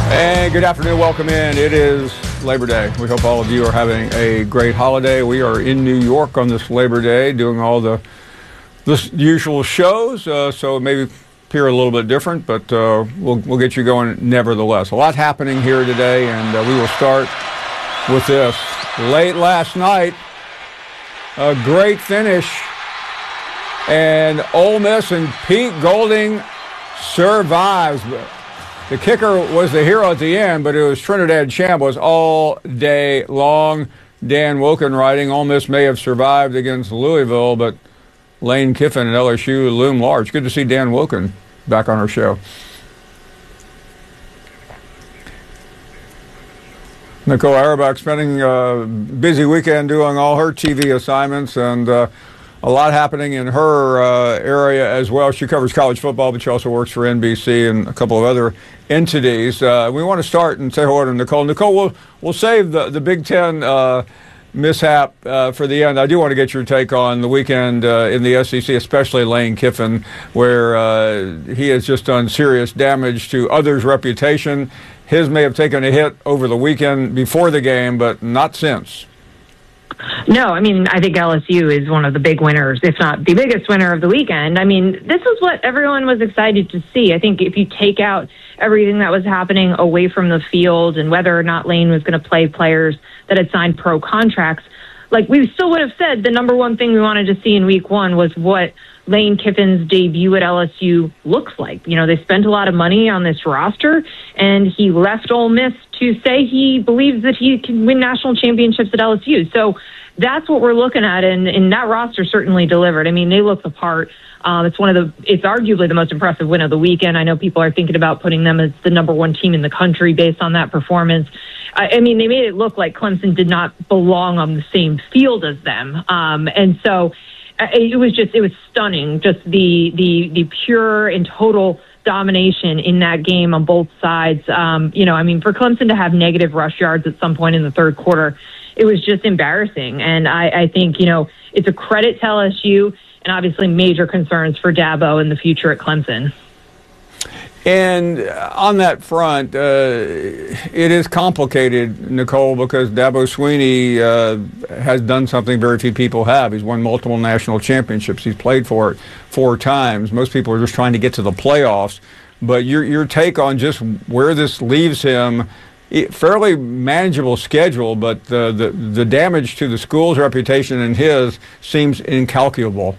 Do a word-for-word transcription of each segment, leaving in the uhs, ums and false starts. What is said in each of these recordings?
And good afternoon, welcome in. It is Labor Day. We hope all of you are having a great holiday. We are in New York on this Labor Day doing all the, the usual shows, uh, so maybe appear a little bit different, but uh, we'll, we'll get you going nevertheless. A lot happening here today, and uh, we will start with this. Late last night, a great finish, and Ole Miss and Pete Golding survives. The kicker was the hero at the end, but it was Trinidad Chambliss all day long. Dan Woken writing, Ole Miss may have survived against Louisville, but Lane Kiffin and L S U loom large. Good to see Dan Woken back on our show. Nicole Auerbach spending a busy weekend doing all her T V assignments, and uh, a lot happening in her uh, area as well. She covers college football, but she also works for N B C and a couple of other entities. Uh, we want to start and say hello to Nicole. Nicole, we'll, we'll save the, the Big Ten uh, mishap uh, for the end. I do want to get your take on the weekend uh, in the S E C, especially Lane Kiffin, where uh, he has just done serious damage to others' reputation. His may have taken a hit over the weekend before the game, but not since. No, I mean, I think L S U is one of the big winners, if not the biggest winner of the weekend. I mean, this is what everyone was excited to see. I think if you take out everything that was happening away from the field and whether or not Lane was going to play players that had signed pro contracts, like we still would have said the number one thing we wanted to see in week one was what Lane Kiffin's debut at L S U looks like. You know, they spent a lot of money on this roster, and he left Ole Miss to say he believes that he can win national championships at L S U. So that's what we're looking at, and, and that roster certainly delivered. I mean, they look the part. Um, it's one of the, it's arguably the most impressive win of the weekend. I know people are thinking about putting them as the number one team in the country based on that performance. I, I mean, they made it look like Clemson did not belong on the same field as them. Um, and so it was just, it was stunning, just the, the, the pure and total domination in that game on both sides. Um, you know, I mean, for Clemson to have negative rush yards at some point in the third quarter, it was just embarrassing. And I, I think, you know, it's a credit to L S U and obviously major concerns for Dabo in the future at Clemson. And on that front, uh, it is complicated, Nicole, because Dabo Swinney uh, has done something very few people have. He's won multiple national championships. He's played for it four times. Most people are just trying to get to the playoffs. But your your take on just where this leaves him, fairly manageable schedule, but the, the, the damage to the school's reputation and his seems incalculable.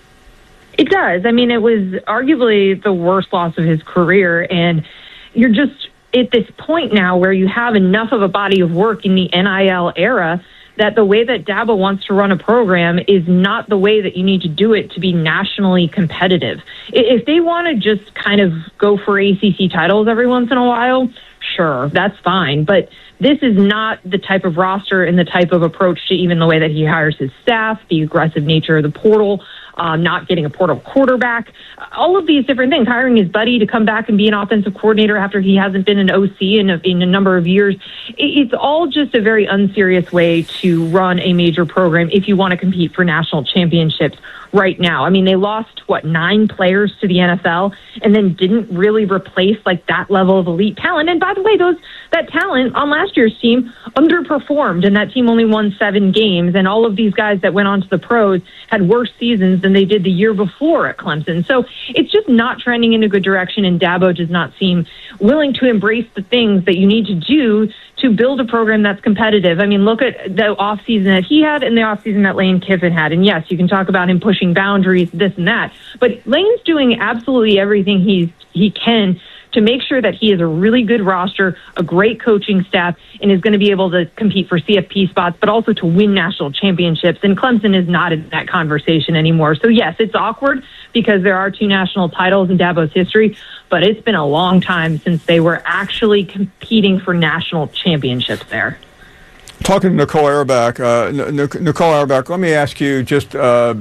It does. I mean, it was arguably the worst loss of his career, and you're just at this point now where you have enough of a body of work in the N I L era that the way that Dabo wants to run a program is not the way that you need to do it to be nationally competitive. If they want to just kind of go for A C C titles every once in a while, sure, that's fine. But this is not the type of roster and the type of approach to even the way that he hires his staff, the aggressive nature of the portal, Um, not getting a portal quarterback, all of these different things, hiring his buddy to come back and be an offensive coordinator after he hasn't been an O C in a, in a number of years. It's all just a very unserious way to run a major program if you want to compete for national championships right now. I mean, they lost, what, nine players to the N F L and then didn't really replace like that level of elite talent. And by the way, those that talent on last year's team underperformed, and that team only won seven games. And all of these guys that went on to the pros had worse seasons than they did the year before at Clemson. So it's just not trending in a good direction, and Dabo does not seem willing to embrace the things that you need to do to build a program that's competitive. I mean, look at the offseason that he had and the offseason that Lane Kiffin had. And yes, you can talk about him pushing boundaries, this and that, but Lane's doing absolutely everything he's, he can to make sure that he has a really good roster, a great coaching staff, and is going to be able to compete for C F P spots, but also to win national championships. And Clemson is not in that conversation anymore. So yes, it's awkward because there are two national titles in Dabo's history, but it's been a long time since they were actually competing for national championships there. Talking to Nicole Auerbach, uh, Nicole Auerbach, let me ask you just uh,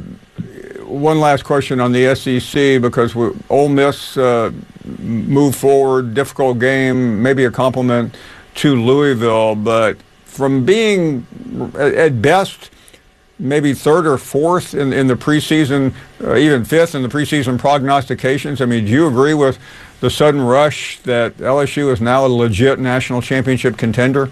one last question on the S E C, because we, Ole Miss uh, moved forward, difficult game, maybe a compliment to Louisville, but from being at best maybe third or fourth in, in the preseason, uh, even fifth in the preseason prognostications, I mean, do you agree with the sudden rush that L S U is now a legit national championship contender?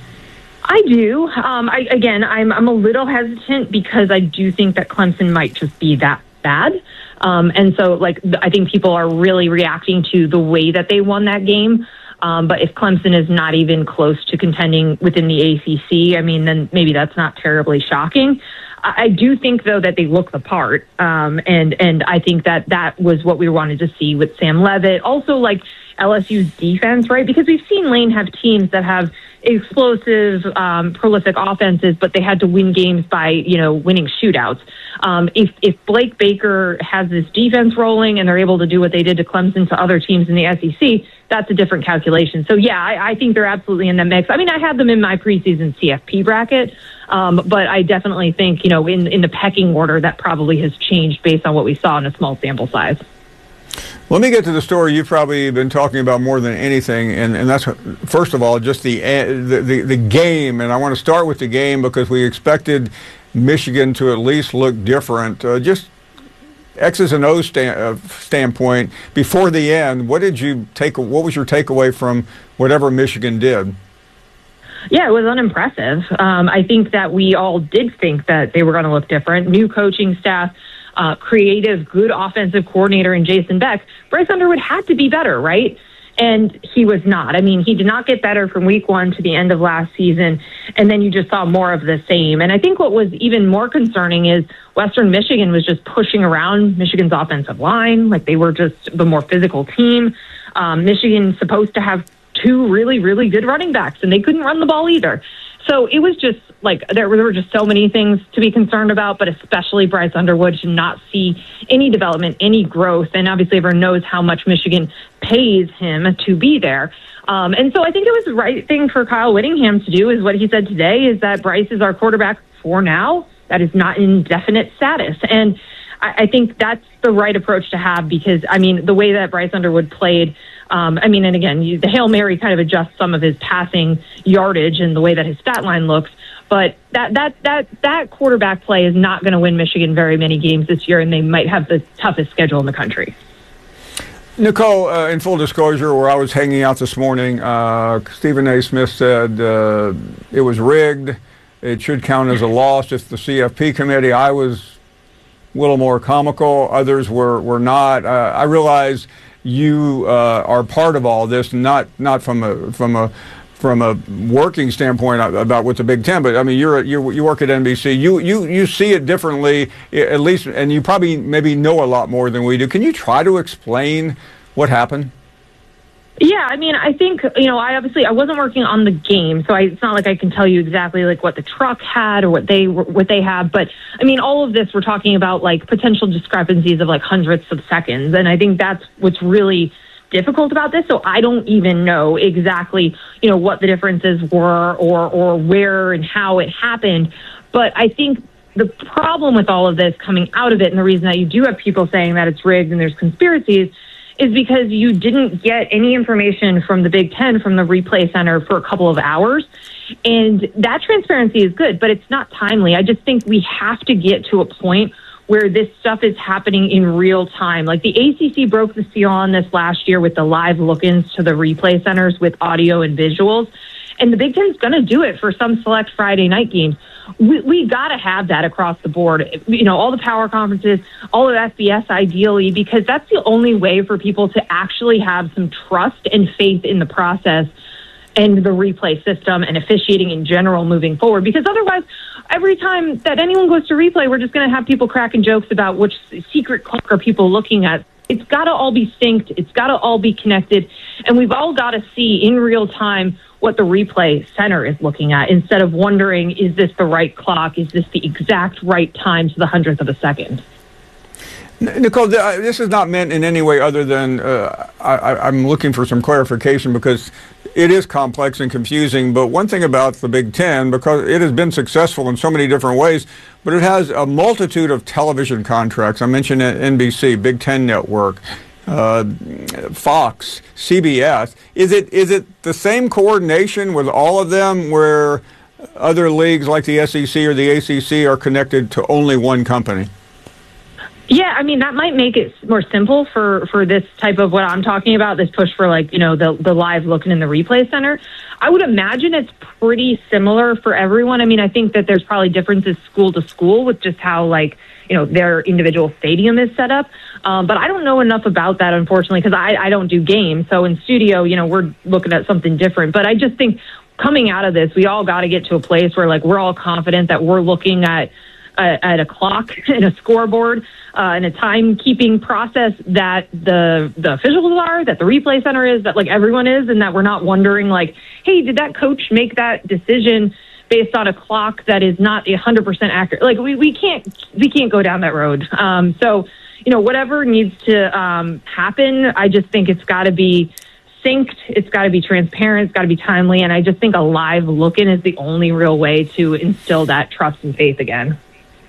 I do. Um, I, again, I'm I'm a little hesitant because I do think that Clemson might just be that bad. Um, and so, like, I think people are really reacting to the way that they won that game. Um, but if Clemson is not even close to contending within the A C C, I mean, then maybe that's not terribly shocking. I, I do think, though, that they look the part. Um, and, and I think that that was what we wanted to see with Sam Leavitt. Also, like, L S U's defense, right? Because we've seen Lane have teams that have explosive, um, prolific offenses, but they had to win games by, you know, winning shootouts. Um, if, if Blake Baker has this defense rolling and they're able to do what they did to Clemson to other teams in the S E C, that's a different calculation. So, yeah, I, I think they're absolutely in the mix. I mean, I had them in my preseason C F P bracket, um, but I definitely think, you know, in, in the pecking order, that probably has changed based on what we saw in a small sample size. Let me get to the story you've probably been talking about more than anything, and, and that's, first of all, just the, the, the, the game. And I want to start with the game because we expected Michigan to at least look different. Uh, just X's and O's stand, uh, standpoint, before the end, what did you take? What was your takeaway from whatever Michigan did? Yeah, it was unimpressive. Um, I think that we all did think that they were going to look different. New coaching staff, uh, creative, good offensive coordinator in Jason Beck. Bryce Underwood had to be better, right? And he was not. I mean, he did not get better from week one to the end of last season. And then you just saw more of the same. And I think what was even more concerning is Western Michigan was just pushing around Michigan's offensive line. Like, they were just the more physical team. Um, Michigan's supposed to have two really, really good running backs, and they couldn't run the ball either. So it was just like there were, there were just so many things to be concerned about, but especially Bryce Underwood to not see any development, any growth. And obviously everyone knows how much Michigan pays him to be there. Um, and so I think it was the right thing for Kyle Whittingham to do is what he said today is that Bryce is our quarterback for now. That is not indefinite status. And I, I think that's the right approach to have because, I mean, the way that Bryce Underwood played, Um, I mean, and again, you, the Hail Mary kind of adjusts some of his passing yardage and the way that his stat line looks. But that that that that quarterback play is not going to win Michigan very many games this year, and they might have the toughest schedule in the country. Nicole, uh, in full disclosure, where I was hanging out this morning, uh, Stephen A. Smith said uh, it was rigged. It should count as a loss if the C F P committee. I was a little more comical. Others were, were not. Uh, I realize you uh, are part of all this, not not from a from a from a working standpoint about with the Big Ten, but I mean you're you you work at N B C. You you you see it differently, at least, and you probably maybe know a lot more than we do. Can you try to explain what happened? Yeah, I mean, I think, you know, I obviously, I wasn't working on the game, so I, it's not like I can tell you exactly, like, what the truck had or what they what they have. But, I mean, all of this, we're talking about, like, potential discrepancies of, like, hundredths of seconds. And I think that's what's really difficult about this. So I don't even know exactly, you know, what the differences were or, or where and how it happened. But I think the problem with all of this coming out of it, and the reason that you do have people saying that it's rigged and there's conspiracies, is because you didn't get any information from the Big Ten, from the replay center for a couple of hours. And that transparency is good, but it's not timely. I just think we have to get to a point where this stuff is happening in real time. Like the A C C broke the seal on this last year with the live look-ins to the replay centers with audio and visuals. And the Big Ten's going to do it for some select Friday night games. We, we got to have that across the board. You know, all the power conferences, all of F B S ideally, because that's the only way for people to actually have some trust and faith in the process and the replay system and officiating in general moving forward. Because otherwise, every time that anyone goes to replay, we're just going to have people cracking jokes about which secret clock are people looking at. It's got to all be synced. It's got to all be connected. And we've all got to see in real time what the replay center is looking at instead of wondering, is this the right clock? Is this the exact right time to the hundredth of a second? Nicole, this is not meant in any way other than uh, I, I'm looking for some clarification because it is complex and confusing. But one thing about the Big Ten, because it has been successful in so many different ways, but it has a multitude of television contracts. I mentioned N B C, Big Ten Network, uh, Fox, C B S. Is it is it the same coordination with all of them where other leagues like the S E C or the A C C are connected to only one company? Yeah, I mean, that might make it more simple for, for this type of what I'm talking about, this push for, like, you know, the, the live looking in the replay center. I would imagine it's pretty similar for everyone. I mean, I think that there's probably differences school to school with just how, like, you know, their individual stadium is set up. Um, but I don't know enough about that, unfortunately, because I, I don't do games. So in studio, you know, we're looking at something different. But I just think coming out of this, we all got to get to a place where, like, we're all confident that we're looking at at a clock and a scoreboard uh, and a timekeeping process that the the officials are, that the replay center is, that, like, everyone is, and that we're not wondering, like, hey, did that coach make that decision based on a clock that is not one hundred percent accurate? Like, we, we can't we can't go down that road. Um, so, you know, whatever needs to um, happen, I just think it's got to be synced, it's got to be transparent, it's got to be timely, and I just think a live look-in is the only real way to instill that trust and faith again.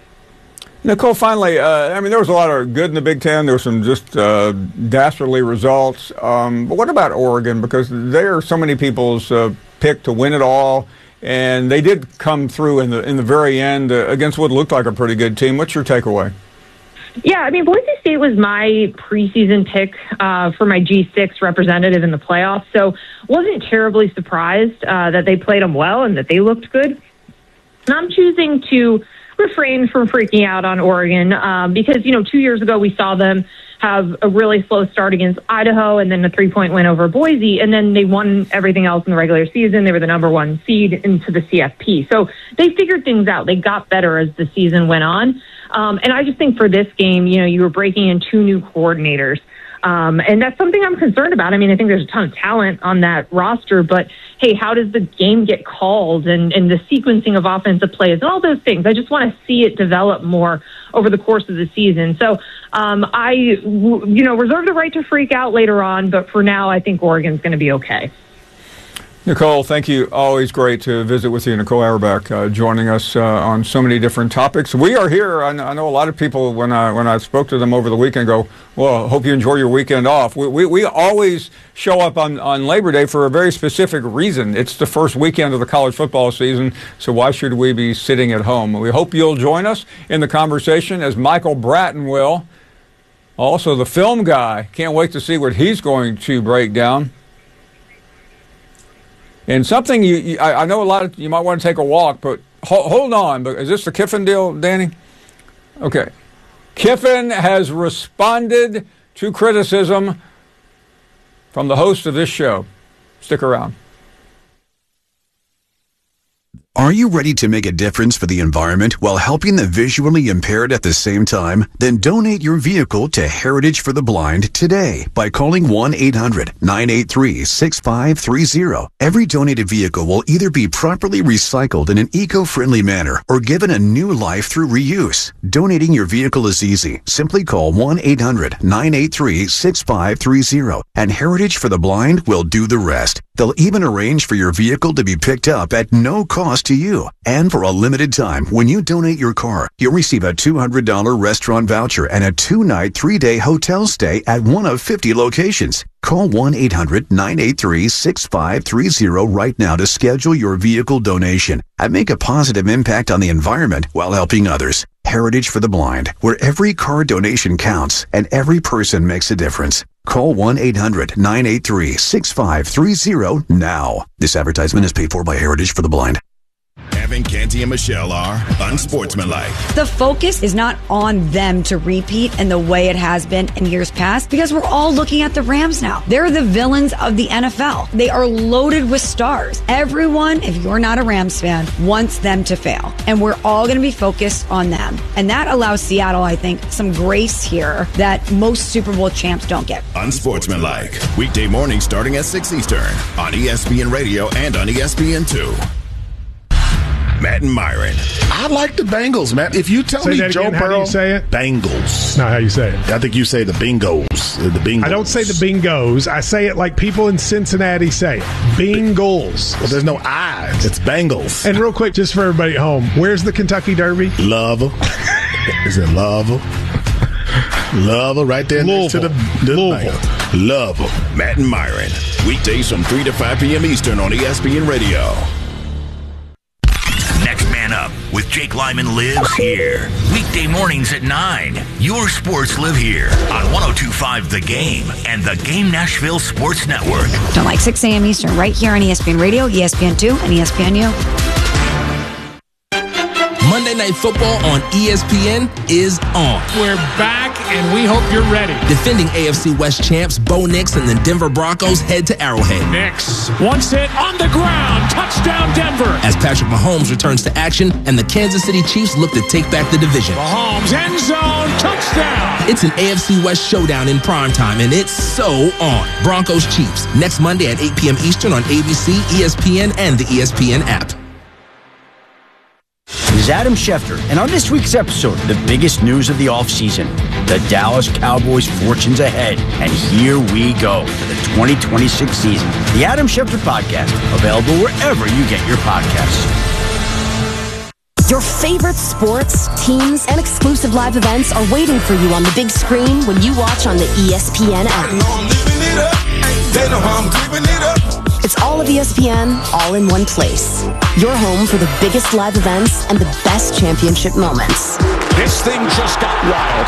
Nicole, finally, uh, I mean, there was a lot of good in the Big Ten. There were some just uh, dastardly results. Um, but what about Oregon? Because they are so many people's uh, pick to win it all, and they did come through in the in the very end uh, against what looked like a pretty good team. What's your takeaway? Yeah, I mean, Boise State was my preseason pick uh, for my G six representative in the playoffs, so wasn't terribly surprised uh, that they played them well and that they looked good. And I'm choosing to refrain from freaking out on Oregon um, because, you know, two years ago we saw them have a really slow start against Idaho and then a three-point win over Boise, and then they won everything else in the regular season. They were the number one seed into the C F P. So they figured things out. They got better as the season went on. Um, and I just think for this game, you know, you were breaking in two new coordinators. Um, and that's something I'm concerned about. I mean, I think there's a ton of talent on that roster, but hey, how does the game get called and, and the sequencing of offensive plays and all those things? I just want to see it develop more over the course of the season. So um, I, you know, reserve the right to freak out later on, but for now, I think Oregon's going to be okay. Nicole, thank you. Always great to visit with you. Nicole Auerbach uh, joining us uh, on so many different topics. We are here. I know, I know a lot of people, when I when I spoke to them over the weekend, go, well, hope you enjoy your weekend off. We we, we always show up on, on Labor Day for a very specific reason. It's the first weekend of the college football season, so why should we be sitting at home? We hope you'll join us in the conversation, as Michael Bratton will. Also, the film guy. Can't wait to see what he's going to break down. And something you, you I, I know a lot of you might want to take a walk, but ho- hold on. But is this the Kiffin deal, Danny? Okay. Kiffin has responded to criticism from the host of this show. Stick around. Are you ready to make a difference for the environment while helping the visually impaired at the same time? Then donate your vehicle to Heritage for the Blind today by calling one eight hundred nine eight three six five three zero. Every donated vehicle will either be properly recycled in an eco-friendly manner or given a new life through reuse. Donating your vehicle is easy. Simply call one eight hundred nine eight three six five three zero and Heritage for the Blind will do the rest. They'll even arrange for your vehicle to be picked up at no cost to you. And for a limited time, when you donate your car, you'll receive a two hundred dollars restaurant voucher and a two-night, three-day hotel stay at one of fifty locations. Call one eight hundred nine eight three six five three zero right now to schedule your vehicle donation and make a positive impact on the environment while helping others. Heritage for the Blind, where every car donation counts and every person makes a difference. Call one eight hundred nine eight three six five three zero now. This advertisement is paid for by Heritage for the Blind. Evan, Canty, and Michelle are unsportsmanlike. The focus is not on them to repeat in the way it has been in years past, because we're all looking at the Rams now. They're the villains of the N F L. They are loaded with stars. Everyone, if you're not a Rams fan, wants them to fail. And we're all going to be focused on them. And that allows Seattle, I think, some grace here that most Super Bowl champs don't get. Unsportsmanlike. Weekday mornings starting at six Eastern on E S P N Radio and on E S P N two. Matt and Myron. I like the Bengals, man. If you tell say me that Joe again, Burrow, how do you say it? Bengals. That's not how you say it. I think you say the Bingos. The Bengals. I don't say the Bingos. I say it like people in Cincinnati say it. Bengals. Well, there's no I's. It's Bengals. And real quick, just for everybody at home, where's the Kentucky Derby? Love. Is it Love? Love right there next to the, the Louisville. Love. Matt and Myron. Weekdays from three to five p.m. Eastern on E S P N Radio. Next man up with Jake Lyman lives here. Weekday mornings at nine. Your sports live here on one oh two point five The Game and the Game Nashville Sports Network. Don't like six a.m. Eastern right here on E S P N Radio, E S P N two, and E S P N U. Monday Night Football on E S P N is on. We're back, and we hope you're ready. Defending A F C West champs Bo Nix and the Denver Broncos head to Arrowhead. Nix, once hit on the ground, touchdown Denver. As Patrick Mahomes returns to action and the Kansas City Chiefs look to take back the division. Mahomes, end zone, touchdown. It's an A F C West showdown in primetime, and it's so on. Broncos Chiefs, next Monday at eight p.m. Eastern on A B C, E S P N, and the E S P N app. This is Adam Schefter, and on this week's episode, the biggest news of the offseason, the Dallas Cowboys' fortunes ahead. And here we go for the twenty twenty-six season. The Adam Schefter Podcast, available wherever you get your podcasts. Your favorite sports, teams, and exclusive live events are waiting for you on the big screen when you watch on the E S P N app. They know how I'm keeping it up. It's all of E S P N, all in one place. Your home for the biggest live events and the best championship moments. This thing just got wild.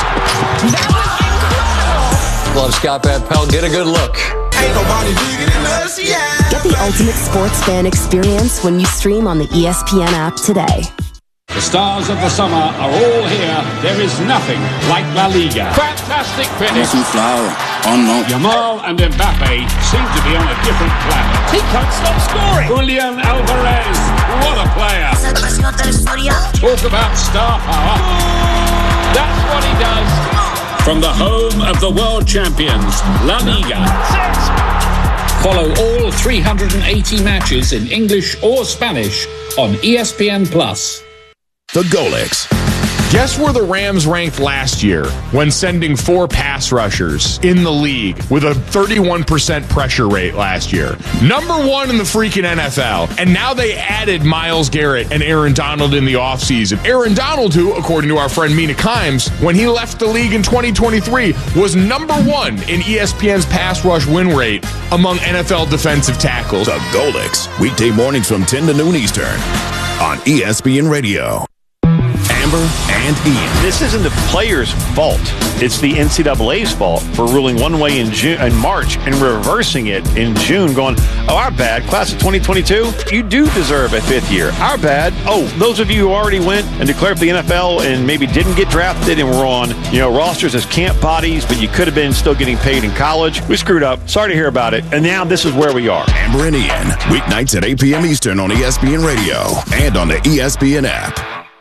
Love Scott Van Pelt. Get a good look. Ain't nobody bigger than us, yeah. Get the ultimate sports fan experience when you stream on the E S P N app today. The stars of the summer are all here. There is nothing like La Liga. Fantastic finish. Oh no. Yamal and Mbappe seem to be on a different planet. He can't stop scoring. Julian Alvarez, what a player. Talk about star power. That's what he does. From the home of the world champions, La Liga. Follow all three hundred eighty matches in English or Spanish on E S P N Plus. The Golix. Guess where the Rams ranked last year when sending four pass rushers in the league with a thirty-one percent pressure rate last year? Number one in the freaking N F L. And now they added Myles Garrett and Aaron Donald in the offseason. Aaron Donald, who, according to our friend Mina Kimes, when he left the league in twenty twenty-three, was number one in E S P N's pass rush win rate among N F L defensive tackles. The Golix. Weekday mornings from ten to noon Eastern on E S P N Radio. Amber and Ian. This isn't the players' fault. It's the N C double A's fault for ruling one way in June, in March and reversing it in June, going, oh, our bad. Class of twenty twenty-two, you do deserve a fifth year. Our bad. Oh, those of you who already went and declared for the N F L and maybe didn't get drafted and were on, you know, rosters as camp bodies, but you could have been still getting paid in college. We screwed up. Sorry to hear about it. And now this is where we are. Amber and Ian, weeknights at eight p.m. Eastern on E S P N Radio and on the E S P N app.